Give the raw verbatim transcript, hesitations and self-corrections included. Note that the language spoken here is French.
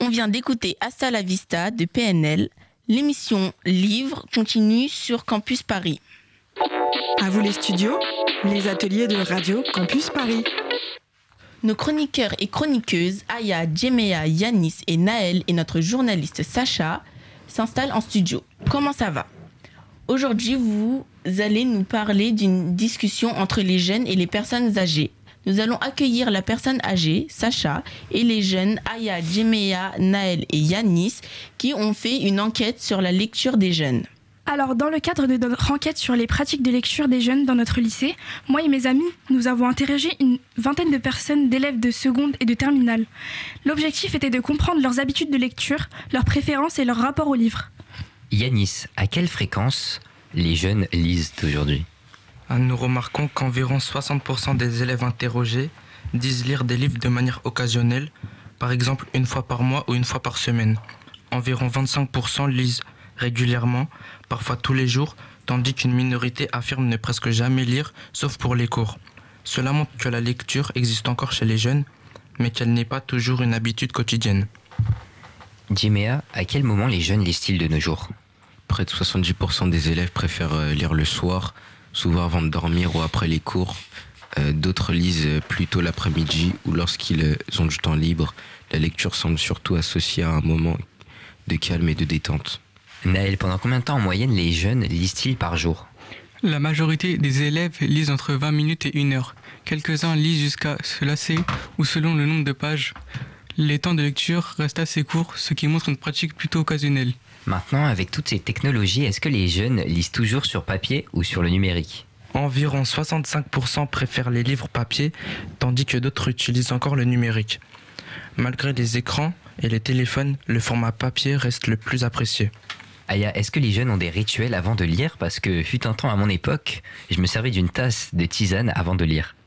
On vient d'écouter Hasta la Vista de P N L. L'émission Livre continue sur Campus Paris. À vous les studios, les ateliers de Radio Campus Paris. Nos chroniqueurs et chroniqueuses, Aya, Djemea, Yanis et Naël et notre journaliste Sacha s'installent en studio. Comment ça va ? Aujourd'hui, vous allez nous parler d'une discussion entre les jeunes et les personnes âgées. Nous allons accueillir la personne âgée, Sacha, et les jeunes Aya, Djemea, Naël et Yanis qui ont fait une enquête sur la lecture des jeunes. Alors, dans le cadre de notre enquête sur les pratiques de lecture des jeunes dans notre lycée, moi et mes amis, nous avons interrogé une vingtaine de personnes d'élèves de seconde et de terminale. L'objectif était de comprendre leurs habitudes de lecture, leurs préférences et leur rapport aux livres. Yanis, à quelle fréquence les jeunes lisent aujourd'hui ? Nous remarquons qu'environ soixante pour cent des élèves interrogés disent lire des livres de manière occasionnelle, par exemple une fois par mois ou une fois par semaine. Environ vingt-cinq pour cent lisent régulièrement, parfois tous les jours, tandis qu'une minorité affirme ne presque jamais lire, sauf pour les cours. Cela montre que la lecture existe encore chez les jeunes, mais qu'elle n'est pas toujours une habitude quotidienne. Djemea, à quel moment les jeunes lisent-ils de nos jours ? Près de soixante-dix pour cent des élèves préfèrent lire le soir, souvent avant de dormir ou après les cours. Euh, d'autres lisent plutôt l'après-midi ou lorsqu'ils ont du temps libre. La lecture semble surtout associée à un moment de calme et de détente. Naël, pendant combien de temps en moyenne les jeunes lisent-ils par jour ? La majorité des élèves lisent entre vingt minutes et une heure. Quelques-uns lisent jusqu'à se lasser ou selon le nombre de pages. Les temps de lecture restent assez courts, ce qui montre une pratique plutôt occasionnelle. Maintenant, avec toutes ces technologies, est-ce que les jeunes lisent toujours sur papier ou sur le numérique ? Environ soixante-cinq pour cent préfèrent les livres papier, tandis que d'autres utilisent encore le numérique. Malgré les écrans et les téléphones, le format papier reste le plus apprécié. Aya, est-ce que les jeunes ont des rituels avant de lire ? Parce que fut un temps à mon époque, je me servais d'une tasse de tisane avant de lire.